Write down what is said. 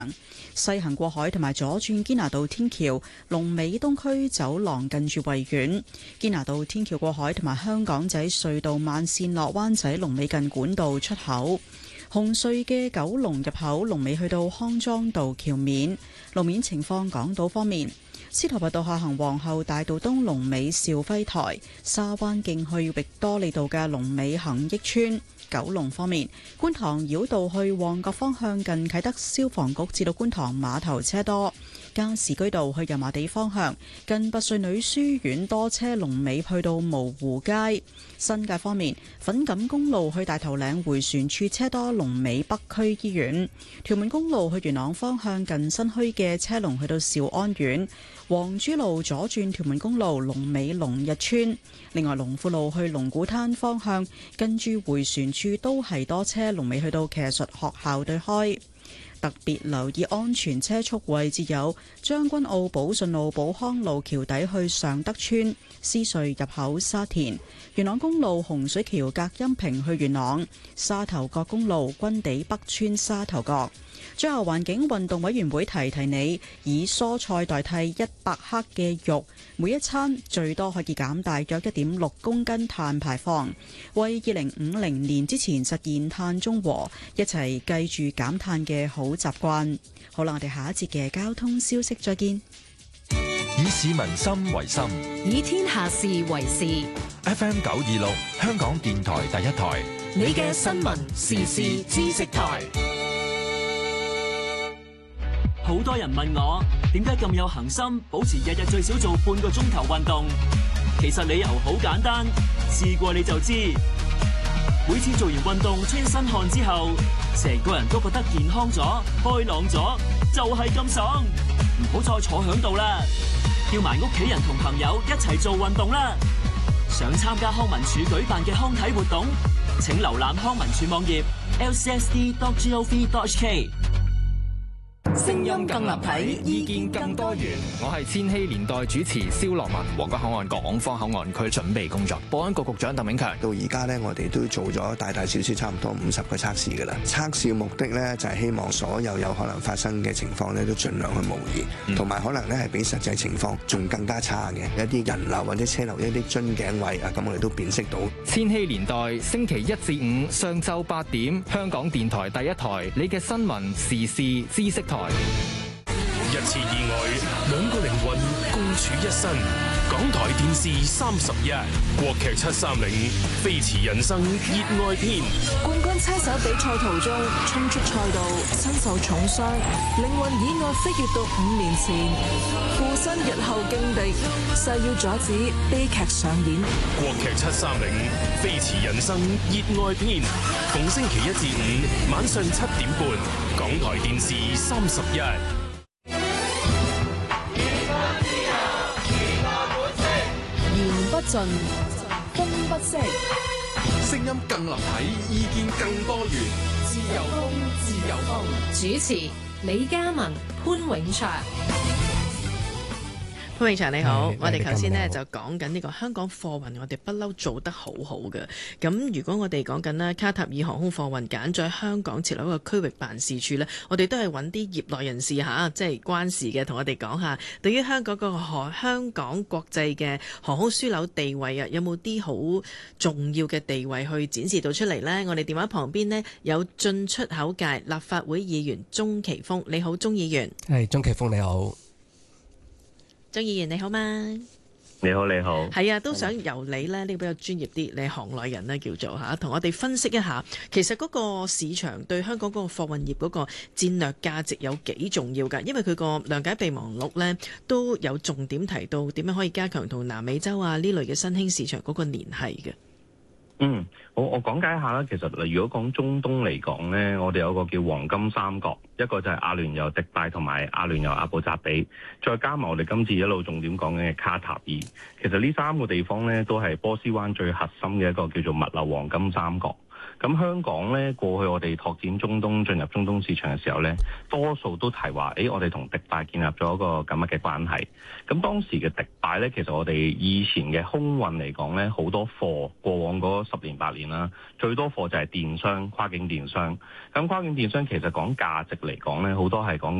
西行過海同埋左轉堅拿道天橋、龍尾東區走廊近住維園。堅拿道天橋過海同埋香港仔隧道慢線落灣仔龍尾近管道出口。紅隧嘅九龍入口龍尾去到康莊道橋面。路面情況，港島方面，司徒拔道下行皇后大道東龍尾兆輝台，沙灣徑去域多利道嘅龍尾恒益村。九龍方面，觀塘繞道去旺角方向近啟德消防局至到觀塘碼頭車多。加士居道去油麻地方向近拔萃女書院多車龍尾去到蕪湖街。新界方面，粉錦公路去大頭嶺迴旋處車多龍尾北區醫院。屯門公路去元朗方向近新墟嘅車龍去到兆安苑。黃珠路左轉屯門公路龍尾龍日村。另外，龍富路去龍鼓灘方向跟住迴旋處都係多車龍尾去到騎術學校對開。特別留意安全車速位置有將軍澳寶順路寶康路橋底去尚德村、獅隧入口沙田、元朗公路洪水橋隔音屏去元朗、沙頭角公路軍地北村沙頭角。最後，環境運動委員會提提你，以蔬菜代替100克嘅肉，每一餐最多可以減大約1.6公斤碳排放，為2050年之前實現碳中和，一齊繼續減碳嘅好習慣。好啦，我哋下一節嘅交通消息再見。 以市民心為心， 以天下事為事。 FM 926，香港電台第一台， 你嘅新聞時事知識台。 好多人問我點解咁有恒心，保持日日最少做半個鐘頭運動。其實理由好簡單，試過你就知。每次做完運動出一身汗之後，成個人都覺得健康咗、開朗咗，就係咁爽。唔好再坐響度啦，叫埋屋企人同朋友一齊做運動啦。想參加康文署舉辦嘅康體活動，請瀏覽康文署網頁 lcsd.gov.hk。 聲音更立體，意見更多元。 我係千禧年代主持蕭樂文。皇崗口岸港方口岸區準備工作，保安局局長鄧炳強。 到而家呢，我哋都做咗大大小小差唔多50個測試㗎啦。測試嘅目的呢，就係希望所有可能發生嘅情況呢，都盡量去模擬，同埋可能呢係比實際情況仲更加差嘅一啲人流或者車流一啲樽頸位啊，咁我哋都辨識到。 千禧年代星期1至5上晝8點，香港電台第一台，你嘅新聞時事知識台。 一次意外，2個靈魂共處一身。港台電視31，國劇730，飛馳人生熱愛篇。 冠軍車手比賽途中衝出賽道，身受重傷，靈魂意外飛越到5年前，附身日後勁敵，誓要阻止悲劇上演。 國劇730，飛馳人生熱愛篇，逢星期1至5晚上7點半，港台電視31。 不盡，風不息， 聲音更立體，意見更多元，自由風，自由風。 主持李嘉文、潘永祥。 潘永祥你好，我哋頭先呢就講緊呢個香港貨運，我哋不嬲做得好好嘅。咁如果我哋講緊呢卡塔爾航空貨運揀咗香港設立一個區域辦事處呢，我哋都係揾啲業內人士嚇，即係關事嘅，同我哋講下對於香港個香港國際嘅航空樞紐地位啊，有冇啲好重要嘅地位去展示到出嚟呢？我哋電話旁邊呢有進出口界立法會議員鍾奇峰，你好，鍾議員。 係，鍾奇峰你好。 鍾議員你好嗎？ 你好，你好。 係啊，都想由你呢，呢個比較專業啲，你係行內人呢，叫做嚇，同我哋分析一下，其實嗰個市場對香港嗰個貨運業嗰個戰略價值有幾重要㗎？因為佢個諒解備忘錄呢都有重點提到點樣可以加強同南美洲啊呢類嘅新興市場嗰個聯繫嘅。 好，我講解一下啦。其實如果講中東嚟講呢，我哋有個叫黃金三角，一個就係阿聯酋迪拜同埋阿聯酋阿布扎比，再加埋我哋今次一路重點講緊嘅卡塔爾。其實呢3個地方呢，都係波斯灣最核心嘅一個叫做物流黃金三角。 咁香港咧過去我哋拓展中東進入中東市場嘅時候咧，多數都提話，我哋同迪拜建立咗一個咁樣嘅關係。咁當時嘅迪拜咧，其實我哋以前嘅空運嚟講咧，好多貨過往嗰10年8年啦，最多貨就係電商、跨境電商。咁跨境電商其實講價值嚟講咧，好多係講